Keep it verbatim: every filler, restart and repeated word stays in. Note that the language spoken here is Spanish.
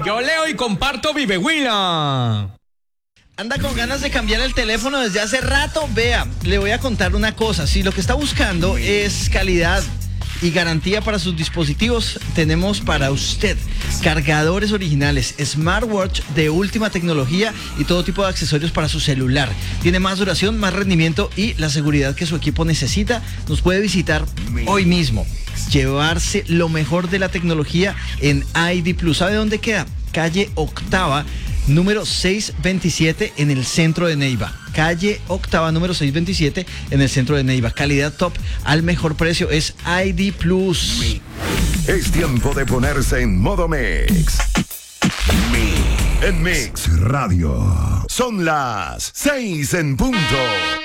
Yo leo y comparto Vive Huila. ¿Anda con ganas de cambiar el teléfono desde hace rato? Vea, le voy a contar una cosa. Si lo que está buscando es calidad y garantía para sus dispositivos, tenemos para usted cargadores originales, smartwatch de última tecnología y todo tipo de accesorios para su celular. Tiene más duración, más rendimiento y la seguridad que su equipo necesita. Nos puede visitar hoy mismo. Llevarse lo mejor de la tecnología en I D Plus. ¿Sabe dónde queda? Calle Octava, número seiscientos veintisiete en el centro de Neiva. Calle Octava, número seiscientos veintisiete en el centro de Neiva. Calidad top al mejor precio es I D Plus. Es tiempo de ponerse en modo Mix. En Mix Radio. Son las seis en punto.